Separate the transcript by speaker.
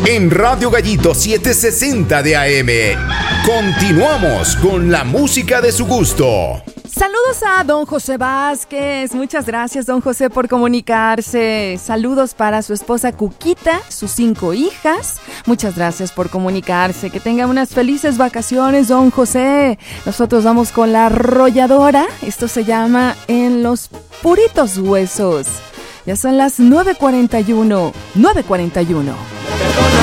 Speaker 1: En Radio Gallito 760 de AM. Continuamos con la música de su gusto.
Speaker 2: Saludos a don José Vázquez. Muchas gracias, don José, por comunicarse. Saludos para su esposa Cuquita, sus 5 hijas. Muchas gracias por comunicarse. Que tenga unas felices vacaciones, don José. Nosotros vamos con la arrolladora. Esto se llama En los Puritos Huesos. Ya son las 9:41. 9:41.